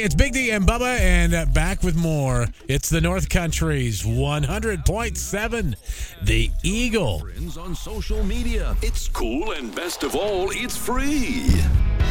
it's Big D and Bubba, and back with more. It's the North Country's 100.7, The Eagle. Friends on social media. It's cool, and best of all, it's free.